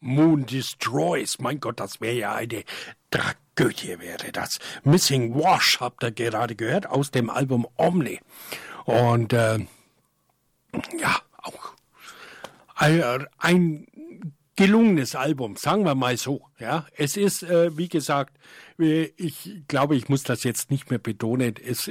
Moon Destroys. Mein Gott, das wäre ja eine Tragödie, wäre das. Missing Wash habt ihr gerade gehört aus dem Album Omni. Und ja, auch ein gelungenes Album, sagen wir mal so. Ja, es ist, wie gesagt, ich glaube, ich muss das jetzt nicht mehr betonen. Es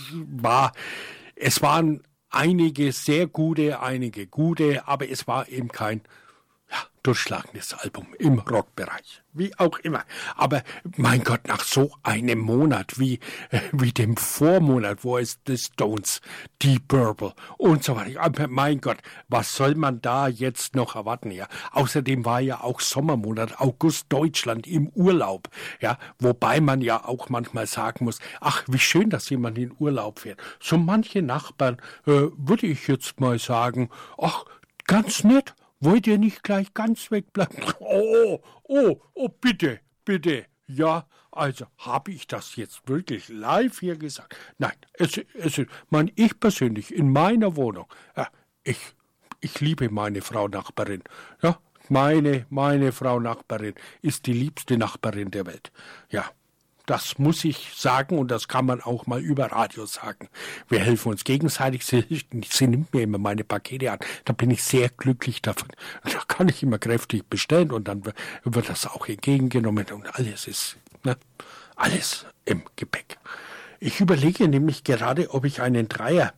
waren einige sehr gute, einige gute, aber es war eben kein durchschlagendes Album im Rockbereich, wie auch immer. Aber mein Gott, nach so einem Monat wie dem Vormonat, wo es The Stones, Deep Purple und so weiter. Aber mein Gott, was soll man da jetzt noch erwarten? Ja, außerdem war ja auch Sommermonat, August, Deutschland im Urlaub. Ja, wobei man ja auch manchmal sagen muss, ach, wie schön, dass jemand in Urlaub fährt. So manche Nachbarn würde ich jetzt mal sagen, ach, ganz nett. Wollt ihr nicht gleich ganz wegbleiben? Oh, bitte. Ja, also habe ich das jetzt wirklich live hier gesagt? Nein, es ist ich persönlich in meiner Wohnung. Ja, ich liebe meine Frau Nachbarin. Ja, meine Frau Nachbarin ist die liebste Nachbarin der Welt. Ja. Das muss ich sagen und das kann man auch mal über Radio sagen. Wir helfen uns gegenseitig. Sie nimmt mir immer meine Pakete an. Da bin ich sehr glücklich davon. Da kann ich immer kräftig bestellen und dann wird das auch entgegengenommen und alles ist, alles im Gepäck. Ich überlege nämlich gerade, ob ich einen Dreier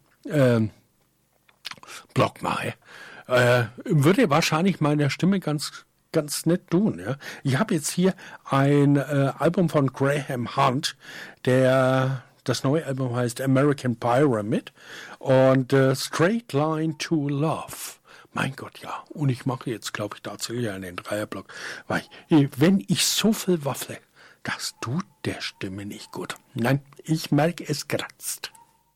Block mache. Würde wahrscheinlich meiner Stimme ganz nett tun. Ja. Ich habe jetzt hier ein Album von Graham Hunt, das neue Album heißt American Pyramid und Straight Line to Love. Mein Gott, ja. Und ich mache jetzt, glaube ich, tatsächlich einen Dreierblock, weil wenn ich so viel waffle, das tut der Stimme nicht gut. Nein, ich merke, es kratzt.